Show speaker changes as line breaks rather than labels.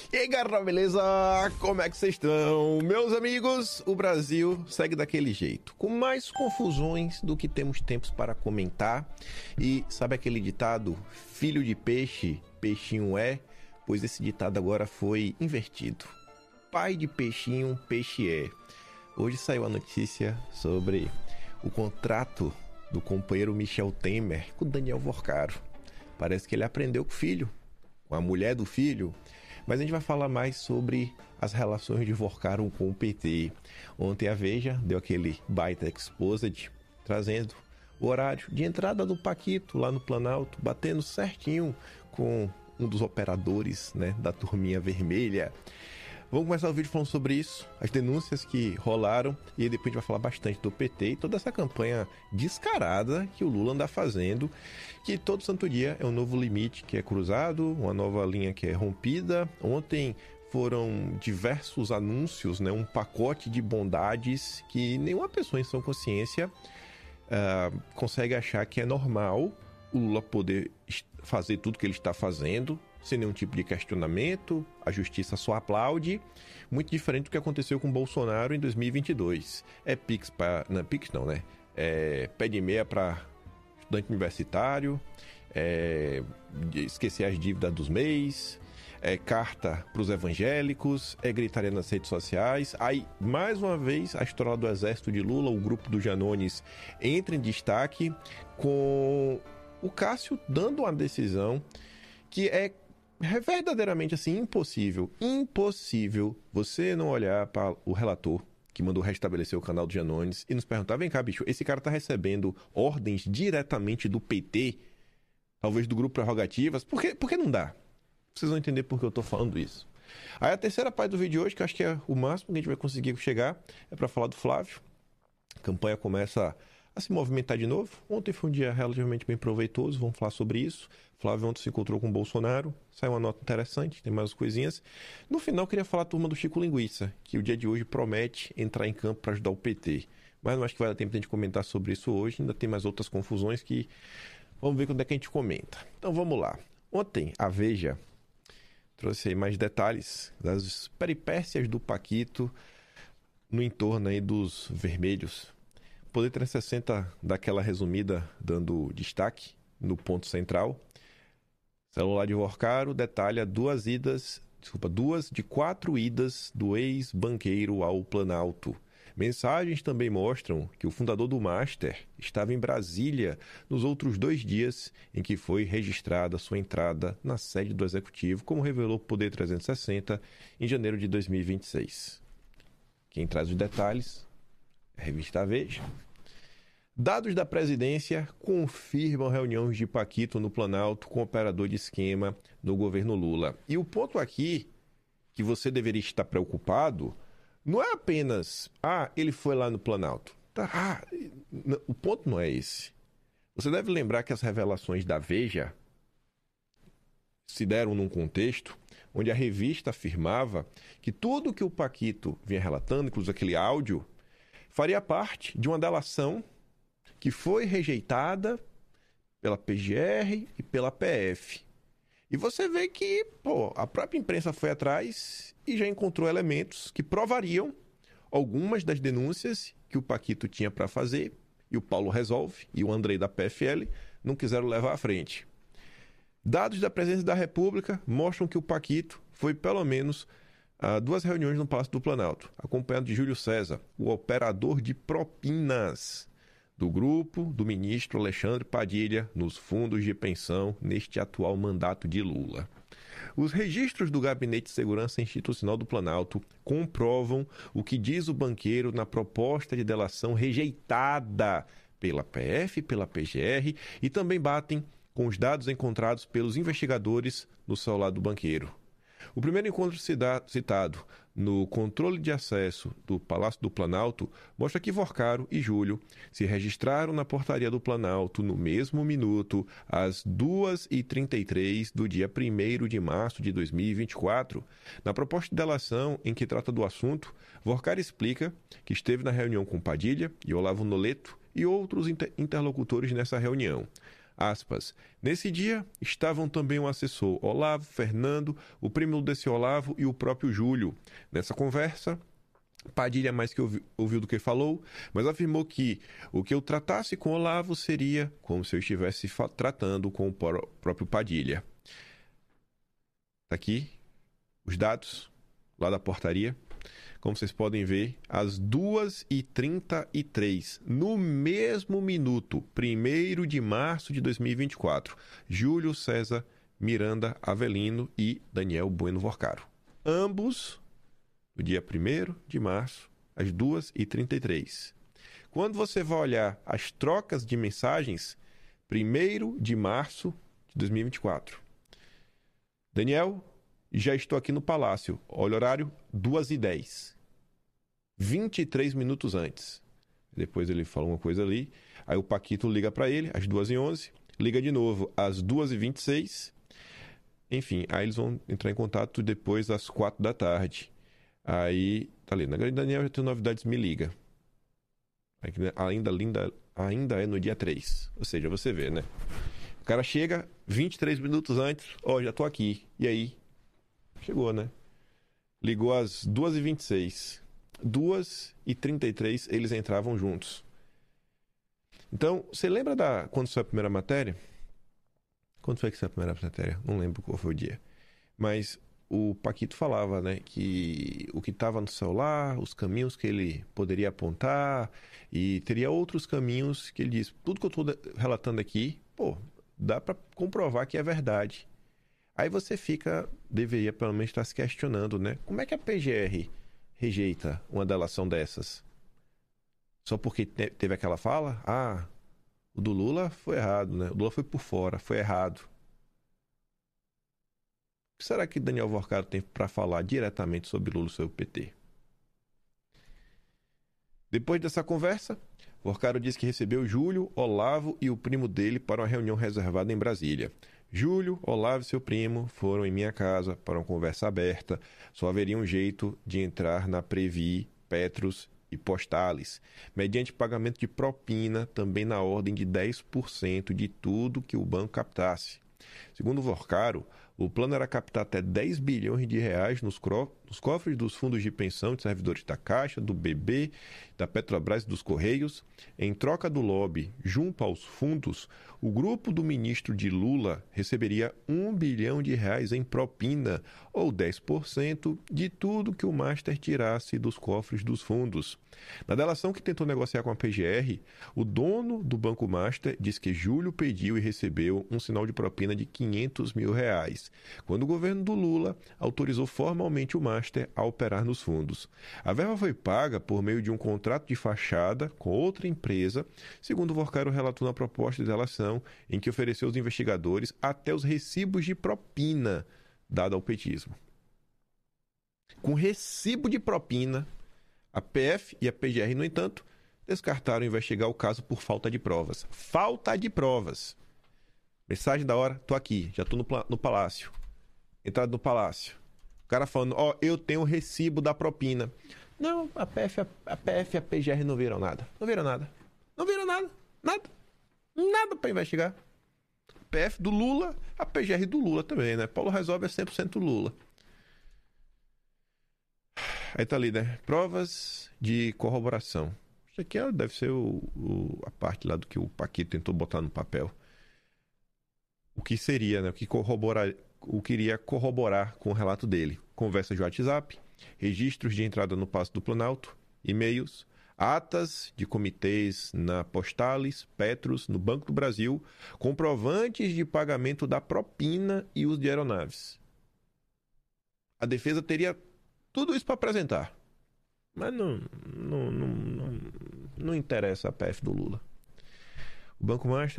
E aí, galera, beleza? Como é que vocês estão? Meus amigos, o Brasil segue daquele jeito, com mais confusões do que temos tempos para comentar. E sabe aquele ditado, filho de peixe, peixinho é? Pois esse ditado agora foi invertido. Pai de peixinho, peixe é. Hoje saiu a notícia sobre o contrato do companheiro Michel Temer com o Daniel Worcaro. Parece que ele aprendeu com o filho, com a mulher do filho. Mas a gente vai falar mais sobre as relações de Worcaro com o PT. Ontem a Veja deu aquele baita exposed, trazendo o horário de entrada do Paquito lá no Planalto, batendo certinho com um dos operadores, né, da turminha vermelha. Vamos começar o vídeo falando sobre isso, as denúncias que rolaram, e depois a gente vai falar bastante do PT e toda essa campanha descarada que o Lula anda fazendo, que todo santo dia é um novo limite que é cruzado, uma nova linha que é rompida. Ontem foram diversos anúncios, né, um pacote de bondades que nenhuma pessoa em sã consciência consegue achar que é normal o Lula poder fazer tudo que ele está fazendo, sem nenhum tipo de questionamento, a justiça só aplaude, muito diferente do que aconteceu com o Bolsonaro em 2022. É Pix para... Não, Pix não, né? É pé de meia para estudante universitário, esquecer as dívidas dos MEIs, carta para os evangélicos, gritaria nas redes sociais. Aí, mais uma vez, a história do exército de Lula, o grupo do Janones, entra em destaque com o Cássio dando uma decisão que é verdadeiramente assim impossível você não olhar para o relator que mandou restabelecer o canal do Janones e nos perguntar, vem cá, bicho, esse cara tá recebendo ordens diretamente do PT, talvez do grupo Prerrogativas, por que não dá? Vocês vão entender por que eu tô falando isso. Aí a terceira parte do vídeo de hoje, que eu acho que é o máximo que a gente vai conseguir chegar, é para falar do Flávio. A campanha começa a se movimentar de novo. Ontem foi um dia relativamente bem proveitoso, vamos falar sobre isso. Flávio ontem se encontrou com o Bolsonaro, saiu uma nota interessante, tem mais coisinhas. No final, eu queria falar a turma do Chico Linguiça, que o dia de hoje promete entrar em campo para ajudar o PT. Mas não acho que vai dar tempo de a gente comentar sobre isso hoje, ainda tem mais outras confusões que vamos ver quando é que a gente comenta. Então vamos lá. Ontem, a Veja trouxe aí mais detalhes das peripécias do Paquito no entorno aí dos vermelhos. Poder 360 daquela resumida, dando destaque no ponto central. Celular de Worcaro detalha duas de 4 idas do ex-banqueiro ao Planalto. Mensagens também mostram que o fundador do Master estava em Brasília nos outros 2 dias em que foi registrada sua entrada na sede do Executivo, como revelou o Poder 360 em janeiro de 2026. Quem traz os detalhes é a revista Veja. Dados da presidência confirmam reuniões de Paquito no Planalto com operador de esquema no governo Lula. E o ponto aqui que você deveria estar preocupado não é apenas, ele foi lá no Planalto. O ponto não é esse. Você deve lembrar que as revelações da Veja se deram num contexto onde a revista afirmava que tudo que o Paquito vinha relatando, inclusive aquele áudio, faria parte de uma delação que foi rejeitada pela PGR e pela PF. E você vê que a própria imprensa foi atrás e já encontrou elementos que provariam algumas das denúncias que o Paquito tinha para fazer, e o Paulo Resolve e o Andrei da PFL não quiseram levar à frente. Dados da Presidência da República mostram que o Paquito foi pelo menos a 2 reuniões no Palácio do Planalto, acompanhado de Júlio César, o operador de propinas do grupo do ministro Alexandre Padilha nos fundos de pensão neste atual mandato de Lula. Os registros do Gabinete de Segurança Institucional do Planalto comprovam o que diz o banqueiro na proposta de delação rejeitada pela PF e pela PGR e também batem com os dados encontrados pelos investigadores no celular do banqueiro. O primeiro encontro citado no controle de acesso do Palácio do Planalto mostra que Worcaro e Júlio se registraram na portaria do Planalto no mesmo minuto, às 2h33 do dia 1º de março de 2024. Na proposta de delação em que trata do assunto, Worcaro explica que esteve na reunião com Padilha e Olavo Noleto e outros interlocutores nessa reunião. Aspas. Nesse dia, estavam também o assessor Olavo, Fernando, o primo desse Olavo e o próprio Júlio. Nessa conversa, Padilha mais que ouviu do que falou, mas afirmou que o que eu tratasse com Olavo seria como se eu estivesse tratando com o próprio Padilha. Tá aqui os dados lá da portaria. Como vocês podem ver, às 2h33, no mesmo minuto, 1º de março de 2024, Júlio César Miranda Avelino e Daniel Bueno Vorcaro. Ambos no dia 1º de março, às 2h33. Quando você vai olhar as trocas de mensagens, 1º de março de 2024. Daniel, já estou aqui no Palácio. Olha o horário, 2h10. 23 minutos antes. Depois ele fala uma coisa ali. Aí o Paquito liga para ele, às 2h11. Liga de novo, às 2h26. Enfim, aí eles vão entrar em contato depois das 4 da tarde. Aí, tá ali. Na grande Daniel, já tem novidades, me liga. Ainda é no dia 3. Ou seja, você vê, né? O cara chega 23 minutos antes. Ó, já tô aqui. E aí? Chegou, né? Ligou às 2h26. 2h33 eles entravam juntos. Então, você lembra quando foi a primeira matéria? Quando foi que foi a primeira matéria? Não lembro qual foi o dia. Mas o Paquito falava, né, que o que estava no celular, os caminhos que ele poderia apontar, e teria outros caminhos que ele diz. Tudo que eu estou relatando aqui, dá para comprovar que é verdade. Aí você deveria pelo menos estar se questionando, né? Como é que a PGR rejeita uma delação dessas? Só porque teve aquela fala? O do Lula foi errado, né? O Lula foi por fora, foi errado. O que será que Daniel Vorcaro tem para falar diretamente sobre Lula e sobre o PT? Depois dessa conversa, Vorcaro disse que recebeu Júlio, Olavo e o primo dele para uma reunião reservada em Brasília. Júlio, Olavo e seu primo foram em minha casa para uma conversa aberta. Só haveria um jeito de entrar na Previ, Petros e Postales, mediante pagamento de propina, também na ordem de 10% de tudo que o banco captasse. Segundo Vorcaro, o plano era captar até 10 bilhões de reais nos cofres dos fundos de pensão de servidores da Caixa, do BB, da Petrobras e dos Correios. Em troca do lobby junto aos fundos, o grupo do ministro de Lula receberia 1 bilhão de reais em propina, ou 10% de tudo que o Master tirasse dos cofres dos fundos. Na delação que tentou negociar com a PGR, o dono do Banco Master disse que Júlio pediu e recebeu um sinal de propina de 500 mil reais, quando o governo do Lula autorizou formalmente o Master a operar nos fundos. A verba foi paga por meio de um contrato de fachada com outra empresa, segundo Vorcaro relatou na proposta de delação, em que ofereceu aos investigadores até os recibos de propina dada ao petismo. Com recibo de propina, a PF e a PGR, no entanto, descartaram investigar o caso por falta de provas. Falta de provas. Mensagem da hora, tô aqui, já tô no Palácio. Entrada no Palácio. O cara falando, eu tenho o recibo da propina. Não, a PF e a PGR não viram nada. Não viram nada. Não viram nada. Nada pra investigar. PF do Lula, a PGR do Lula também, né? Paulo Resolve é 100% Lula. Aí tá ali, né? Provas de corroboração. Isso aqui deve ser a parte lá do que o Paquito tentou botar no papel. O que seria, né? O que iria corroborar com o relato dele. Conversas de WhatsApp, registros de entrada no Paço do Planalto, e-mails, atas de comitês na Postales, Petros, no Banco do Brasil, comprovantes de pagamento da propina e uso de aeronaves. A defesa teria tudo isso para apresentar. Mas não interessa a PF do Lula. O Banco Master